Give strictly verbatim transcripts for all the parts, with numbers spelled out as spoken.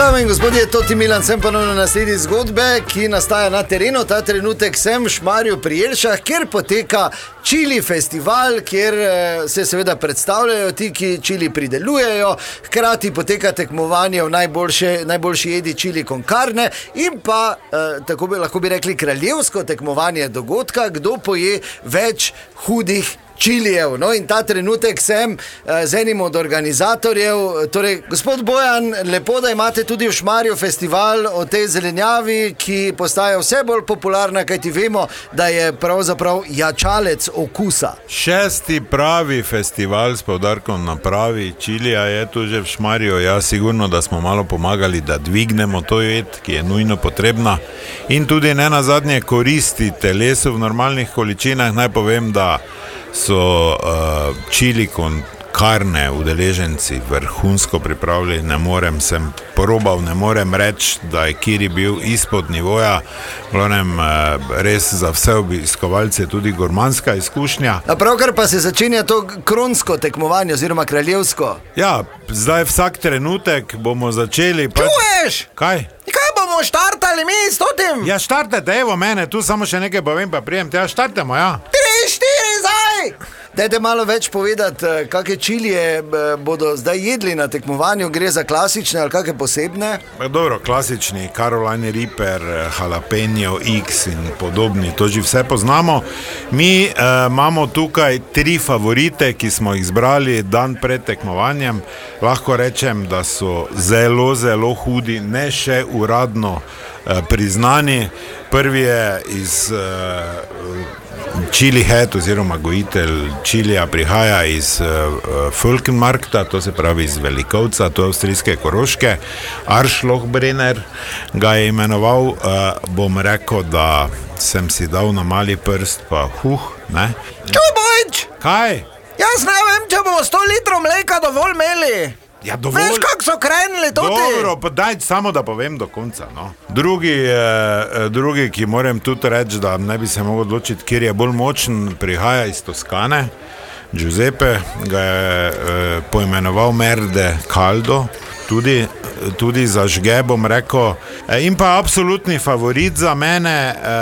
Dame in gospodje, Toti Milan, sem ponovno na sledi zgodbe, ki nastaja na terenu. Ta trenutek sem v Šmarju pri Jelšah, kjer poteka čili festival, kjer se seveda predstavljajo ti, ki čili pridelujejo. Hkrati poteka tekmovanje v najboljše, najboljši jedi čili con carne in pa, eh, tako bi lahko bi rekli, kraljevsko tekmovanje dogodka, kdo poje več hudih čilijev. No, in ta trenutek sem uh, z enim od organizatorjev. Torej, gospod Bojan, lepo, da imate tudi v Šmarju festival o tej zelenjavi, ki postaja vse bolj popularna, kajti vemo, da je pravzaprav jačalec okusa. Šesti pravi festival s poudarkom na pravi čilija je tu že v Šmarju. Ja, sigurno, da smo malo pomagali, da dvignemo to jed, ki je nujno potrebna in tudi ne nazadnje koristi telesu v normalnih količinah. Naj povem, da so uh, čili con carne udeleženci vrhunsko pripravili. Ne morem, sem probal, ne morem reči, da je kiri bil izpod nivoja. Glavnem, uh, res za vse obiskovalce tudi gurmanska izkušnja. A pravkar pa se začenja to kronsko tekmovanje oziroma kraljevsko. Ja, zdaj vsak trenutek bomo začeli. Pa... Čuješ? Kaj? Kaj bomo štartali mi s totim? Ja, štartajte, evo mene, tu samo še nekaj povem, pa prijem, te ja, štartamo, ja. Tri, štiri, zdaj! Dajte malo več povedati, kakšne čilije bodo zdaj jedli na tekmovanju, gre za klasične ali kakšne posebne? Dobro, klasični, Carolina Reaper, Jalapeno X in podobni, to že vse poznamo. Mi eh, imamo tukaj tri favorite, ki smo jih zbrali dan pred tekmovanjem. Lahko rečem, da so zelo, zelo hudi, ne še uradno eh, priznani. Prvi je iz... Eh, Chili Head oziroma gojitelj čilija prihaja iz uh, Fulkenmarkta, to se pravi iz Velikovca, to je avstrijske Koroške. Arschlochbrenner ga je imenoval, uh, bom rekel, da sem si dal na mali prst, pa huh, ne? Čuj, Bojč! Kaj? Jaz ne vem, če bomo sto litrov mleka dovolj imeli. Ja, dovolj... Veš, kako so krenili toti? Dobro, pa daj samo, da povem do konca, no. Drugi, eh, drugi, ki moram tudi reči, da ne bi se mogel odločiti, kjer je bolj močen, prihaja iz Toskane. Giuseppe ga je eh, poimenoval Merde Caldo, tudi, tudi zažge, bom rekel. E, in pa absolutni favorit za mene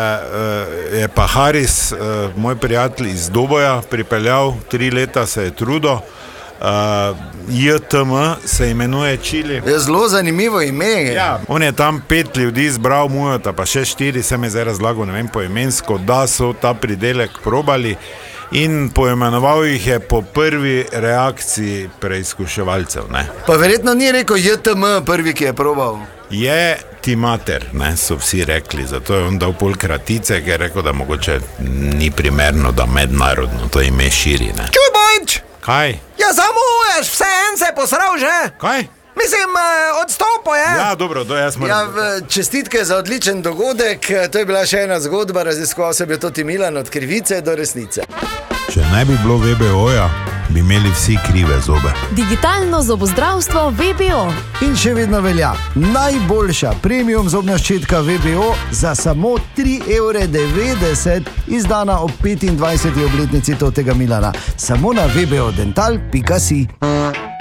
eh, je pa Haris, eh, moj prijatelj iz Doboja, pripeljal, tri leta se je trudo. Uh, J T M se imenuje čili. Je zelo zanimivo ime. Ja, on je tam pet ljudi izbral, mujota pa še štiri, se mi zdaj razlagal, ne vem poimensko, da so ta pridelek probali in poimenoval jih je po prvi reakciji preizkuševalcev, ne. Pa verjetno ni rekel J T M prvi, ki je probal. Je ti mater, ne, so vsi rekli, zato je on dal pol kratice, ker je rekel, da mogoče ni primerno, da mednarodno to ime širi, ne. Čuj, Bojč! Kaj? Ja, zamuješ, vse en se je posral že. Kaj? Mislim, odstopo je. Ja, dobro, to jaz moram. Ja, čestitke za odličen dogodek, to je bila še ena zgodba, raziskoval se bi Toti Milan od krivice do resnice. Če ne bi bilo V B O-ja, bi imeli vsi krive zobe. Digitalno zobozdravstvo V B O. In še vedno velja najboljša premium zobna ščetka V B O za samo tri evre devetdeset, izdana ob petindvajseti obletnici Totega Milana. Samo na v b o dental pika si.